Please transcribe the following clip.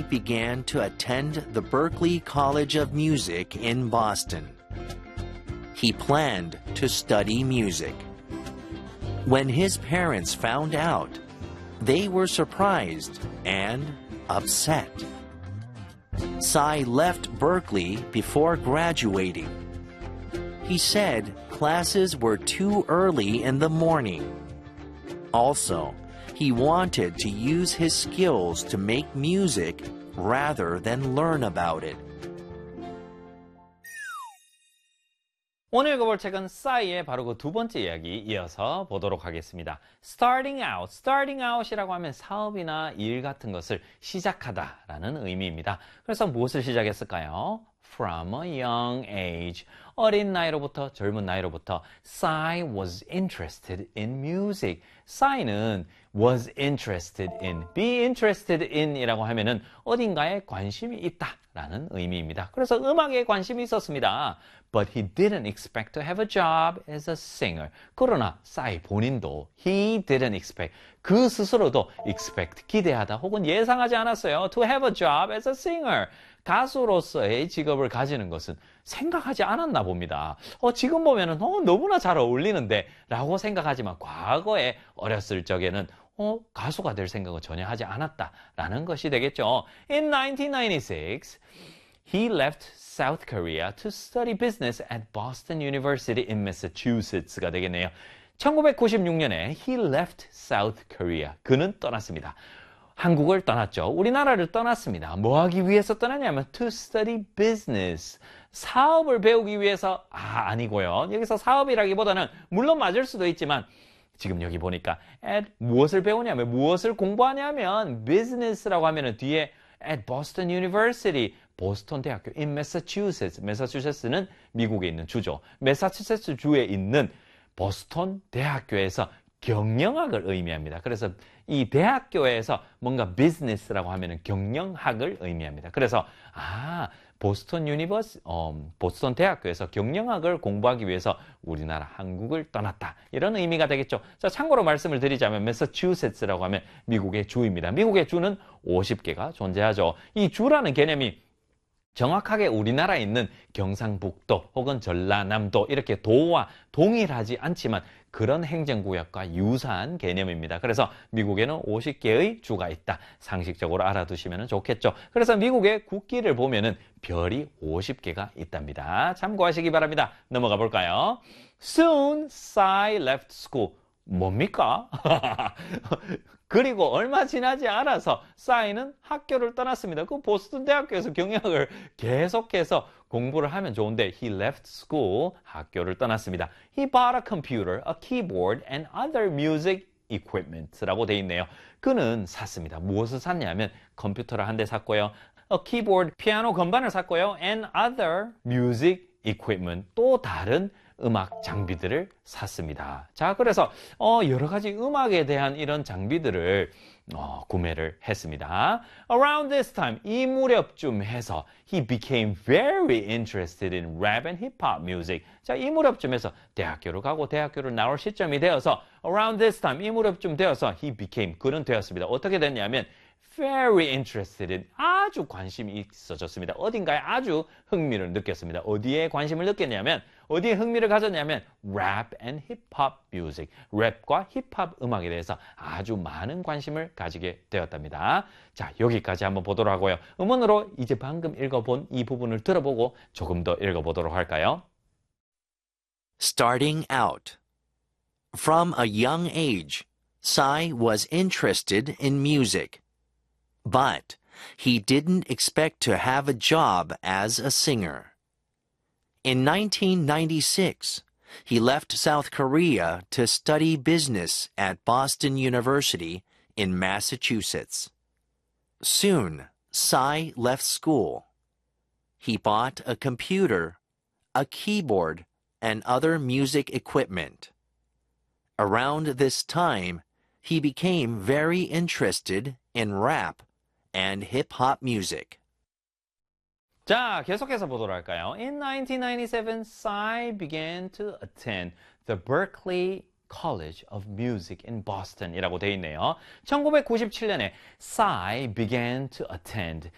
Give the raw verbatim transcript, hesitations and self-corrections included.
began to attend the Berklee College of Music in Boston. He planned to study music. When his parents found out, they were surprised and upset. Psy left Berklee before graduating. He said classes were too early in the morning. Also, he wanted to use his skills to make music rather than learn about it. 오늘 읽어볼 책은 싸이의 바로 그 두 번째 이야기 이어서 보도록 하겠습니다. Starting out, starting out이라고 하면 사업이나 일 같은 것을 시작하다라는 의미입니다. 그래서 무엇을 시작했을까요? From a young age. 어린 나이로부터, 젊은 나이로부터 Psy was interested in music. Psy는 was interested in, be interested in 이라고 하면은 어딘가에 관심이 있다 라는 의미입니다. 그래서 음악에 관심이 있었습니다. But he didn't expect to have a job as a singer. 그러나 싸이 본인도 he didn't expect, 그 스스로도 expect, 기대하다 혹은 예상하지 않았어요. To have a job as a singer. 가수로서의 직업을 가지는 것은 생각하지 않았나 봅니다. 어, 지금 보면은 어, 너무나 잘 어울리는데 라고 생각하지만 과거에 어렸을 적에는 어, 가수가 될 생각은 전혀 하지 않았다라는 것이 되겠죠. In nineteen ninety-six, he left South Korea to study business at Boston University in Massachusetts가 되겠네요. 천구백구십육 년에 he left South Korea. 그는 떠났습니다. 한국을 떠났죠. 우리나라를 떠났습니다. 뭐 하기 위해서 떠나냐면 to study business. 사업을 배우기 위해서 아, 아니고요. 여기서 사업이라기보다는 물론 맞을 수도 있지만 지금 여기 보니까 at 무엇을 배우냐면 무엇을 공부하냐면 business라고 하면은 뒤에 at Boston University 보스턴 대학교 in Massachusetts. 매사추세츠는 미국에 있는 주죠. 매사추세츠 주에 있는 보스턴 대학교에서 경영학을 의미합니다. 그래서 이 대학교에서 뭔가 비즈니스라고 하면은 경영학을 의미합니다. 그래서 아 보스턴 유니버스, 어, 보스턴 대학교에서 경영학을 공부하기 위해서 우리나라 한국을 떠났다. 이런 의미가 되겠죠. 자, 참고로 말씀을 드리자면 매사추세츠라고 하면 미국의 주입니다. 미국의 주는 오십 개가 존재하죠. 이 주라는 개념이 정확하게 우리나라에 있는 경상북도 혹은 전라남도 이렇게 도와 동일하지 않지만 그런 행정구역과 유사한 개념입니다. 그래서 미국에는 오십 개의 주가 있다. 상식적으로 알아두시면 좋겠죠. 그래서 미국의 국기를 보면은 별이 오십 개가 있답니다. 참고하시기 바랍니다. 넘어가 볼까요? Soon, Psy left school. 뭡니까? 그리고 얼마 지나지 않아서 싸이는 학교를 떠났습니다. 그 보스턴 대학교에서 경영학을 계속해서 공부를 하면 좋은데 he left school, 학교를 떠났습니다. He bought a computer, a keyboard, and other music equipment라고 돼 있네요. 그는 샀습니다. 무엇을 샀냐면 컴퓨터를 한 대 샀고요. A keyboard, 피아노 건반을 샀고요. And other music equipment, 또 다른 음악 장비들을 샀습니다. 자, 그래서 어, 여러 가지 음악에 대한 이런 장비들을 어, 구매를 했습니다. Around this time, 이 무렵쯤 해서 he became very interested in rap and hip-hop music. 자, 이 무렵쯤에서 대학교를 가고 대학교를 나올 시점이 되어서 around this time, 이 무렵쯤 되어서 he became, 그는 되었습니다. 어떻게 됐냐면 very interested in, 아주 관심이 있어졌습니다. 어딘가에 아주 흥미를 느꼈습니다. 어디에 관심을 느꼈냐면, 어디에 흥미를 가졌냐면 rap and hip-hop music, 랩과 힙합 음악에 대해서 아주 많은 관심을 가지게 되었답니다. 자, 여기까지 한번 보도록 하고요. 음원으로 이제 방금 읽어본 이 부분을 들어보고 조금 더 읽어보도록 할까요? Starting out. From a young age, Psy was interested in music. But he didn't expect to have a job as a singer. In nineteen ninety-six, he left South Korea to study business at Boston University in Massachusetts. Soon, Psy left school. He bought a computer, a keyboard, and other music equipment. Around this time, he became very interested in rap and hip-hop music. 자, 계속해서 보도록 할까요? In nineteen ninety-seven, Psy began to attend the Berklee College of Music in Boston 이라고 되어 있네요. 천구백구십칠 년에 Psy began to attend,